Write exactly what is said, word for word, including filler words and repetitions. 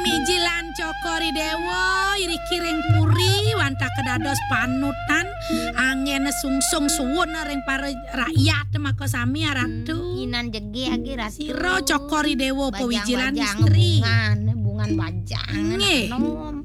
Pamijilan Cokori Dewa iri kiring puri wanta kedados panutan angin sungsung suwun ring para rakyat maka sami ratu Kinan jege age ratu Siro Cokori Dewa pawijilan Bajang-bajang, istri bungan bungan bajang Nggih. nom